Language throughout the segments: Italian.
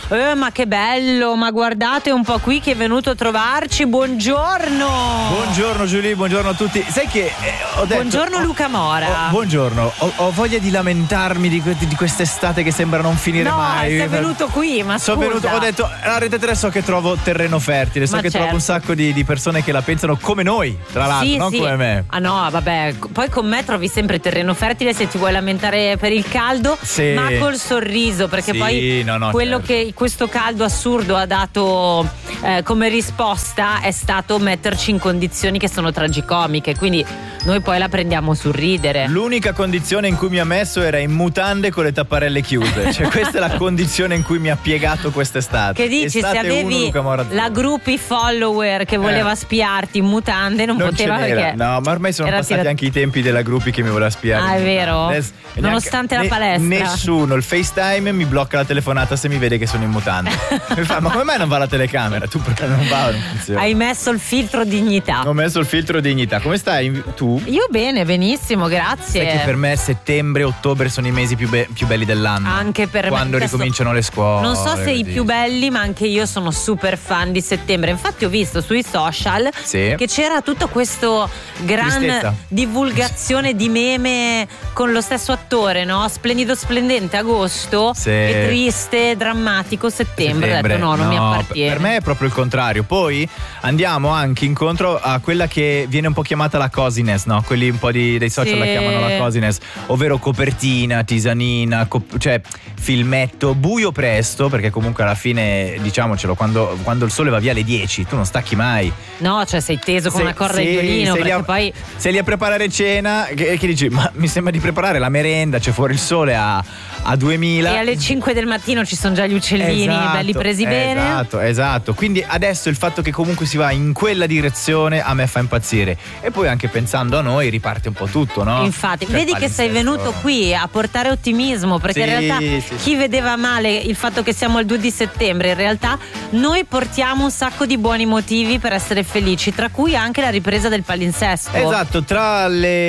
ma che bello, ma guardate un po' qui che è venuto a trovarci, buongiorno. Buongiorno Giulia, buongiorno a tutti. Sai che ho detto, buongiorno Luca Mora. Buongiorno, ho voglia di lamentarmi di quest'estate che sembra non finire mai. No, sei venuto qui, ma scusa. Ho detto, a Rete 3 so che trovo terreno fertile, trovo un sacco di persone che la pensano come noi, tra l'altro, non come me. Ah no, vabbè, poi con me trovi sempre terreno fertile se ti vuoi lamentare per il caldo, ma col sorriso, perché poi quello che questo caldo assurdo ha dato come risposta è stato metterci in condizioni che sono tragicomiche, quindi noi poi la prendiamo sul ridere. L'unica condizione in cui mi ha messo era in mutande con le tapparelle chiuse, cioè questa è la condizione in cui mi ha piegato quest'estate. Che dici, se avevi la gruppi follower che voleva spiarti in mutande non poteva, perché no, ma ormai sono passati anche i tempi della gruppi che mi voleva spiare. Ah, è vero? Nonostante la palestra nessuno, il FaceTime mi blocca la telefonata se mi vede che sono in mutande. Mi fa, ma come mai non va la telecamera? Tu perché non va? Non funziona. Hai messo il filtro dignità. Ho messo il filtro dignità. Come stai tu? Io bene, benissimo, grazie. Sai che per me settembre e ottobre sono i mesi più belli dell'anno. Anche per me. Quando ricominciano le scuole. Non so se i più belli, ma anche io sono super fan di settembre. Infatti ho visto sui social che c'era tutto questo gran divulgazione di meme con lo stesso attore, no? Splendido splendente agosto e triste drammatico settembre. Ho detto non mi appartiene. Per me è proprio il contrario. Poi andiamo anche incontro a quella che viene un po' chiamata la cosiness, no? Quelli un po' dei social la chiamano la cosiness, ovvero copertina, tisanina, cioè filmetto, buio presto, perché comunque alla fine, diciamocelo, quando il sole va via alle 10 tu non stacchi mai. No, cioè sei teso con una corda di violino, perché poi sei lì a preparare cena che dici, ma mi sembra di preparare la merenda, c'è fuori il sole a 2000 e alle 5 del mattino ci sono già gli uccellini belli presi bene. Esatto, quindi adesso il fatto che comunque si va in quella direzione a me fa impazzire, e poi anche pensando a noi riparte un po' tutto, no? Infatti, vedi che sei venuto qui a portare ottimismo, perché in realtà chi vedeva male il fatto che siamo il 2 di settembre, in realtà noi portiamo un sacco di buoni motivi per essere felici, tra cui anche la ripresa del palinsesto. Esatto, tra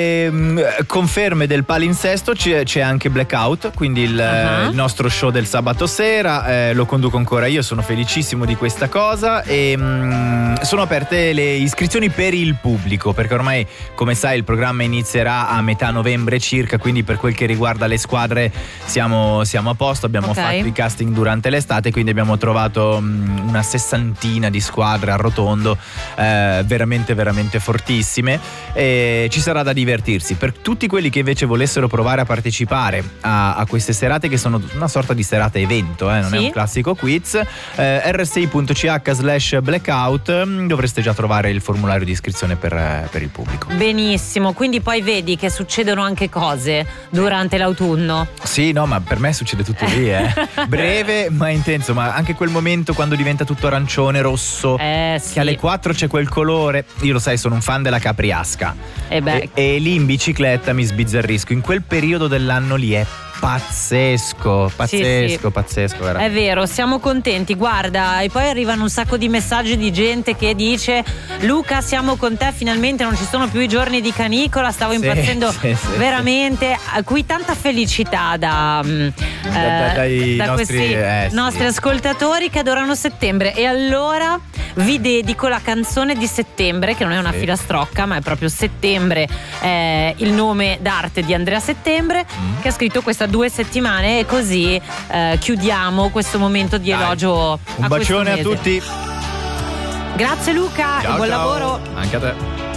le conferme del palinsesto c'è anche Blackout, quindi il nostro show del sabato sera, lo conduco ancora io, sono felicissimo di questa cosa, e sono aperte le iscrizioni per il pubblico, perché ormai, come sai, il programma inizierà a metà novembre circa, quindi per quel che riguarda le squadre siamo a posto. Abbiamo fatto i casting durante l'estate, quindi abbiamo trovato una 60ina di squadre a rotondo, veramente veramente fortissime, e ci sarà da divertirsi. Per tutti quelli che invece volessero provare a partecipare a queste serate, che sono una sorta di serata evento, non è un classico quiz, rsi.ch/blackout dovreste già trovare il formulario di iscrizione per il pubblico. Benissimo, quindi poi vedi che succedono anche cose durante l'autunno. Sì, no, ma per me succede tutto lì, breve ma intenso, ma anche quel momento quando diventa tutto arancione, rosso, che alle 4 c'è quel colore. Io, lo sai, sono un fan della Capriasca, e lì in bicicletta mi sbizzarrisco. In quel periodo dell'anno lì è pazzesco, veramente. È vero, siamo contenti, guarda, e poi arrivano un sacco di messaggi di gente che dice: Luca, siamo con te, finalmente non ci sono più i giorni di canicola, stavo impazzendo veramente. Qui tanta felicità dai questi nostri ascoltatori che adorano settembre. E allora vi dedico la canzone di Settembre, che non è una filastrocca, ma è proprio Settembre, il nome d'arte di Andrea Settembre, che ha scritto questa 2 settimane, e così chiudiamo questo momento di elogio. Un bacione a tutti. Grazie Luca, e buon lavoro. Anche a te.